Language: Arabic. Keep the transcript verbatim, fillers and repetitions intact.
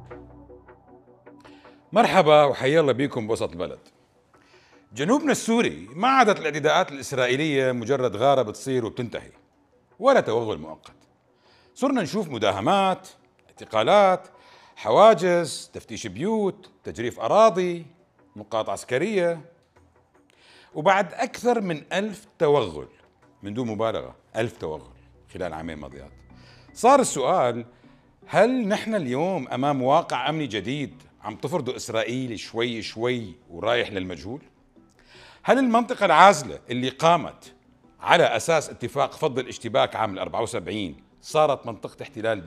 مرحبا وحيا الله بكم بوسط البلد. جنوبنا السوري ما عادت الاعتداءات الإسرائيلية مجرد غارة بتصير وبتنتهي ولا توغل مؤقت. صرنا نشوف مداهمات، اعتقالات، حواجز، تفتيش بيوت، تجريف أراضي، نقاط عسكرية، وبعد أكثر من ألف توغل، من دون مبالغة ألف توغل خلال عامين ماضيات. صار السؤال: هل نحن اليوم أمام واقع أمني جديد عم تفرضه إسرائيل شوي شوي ورايح للمجهول؟ هل المنطقة العازلة اللي قامت على أساس اتفاق فض الاشتباك عام أربعة وسبعين صارت منطقة احتلال